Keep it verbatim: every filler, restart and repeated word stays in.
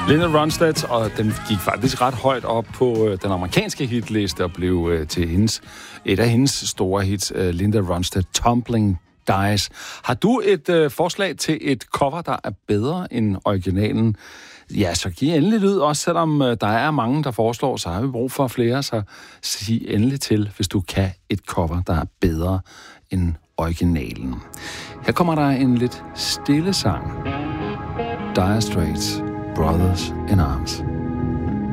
Linda Ronstadt, og den gik faktisk ret højt op på den amerikanske hitliste og blev til hendes, et af hendes store hits, Linda Ronstadt, Tumbling Dice. Har du et øh, forslag til et cover, der er bedre end originalen? Ja, så giv endelig ud, også selvom øh, der er mange, der foreslår, så har vi brug for flere, så sig endelig til, hvis du kan et cover, der er bedre end originalen. Her kommer der en lidt stille sang. Dire Straits, Brothers in Arms.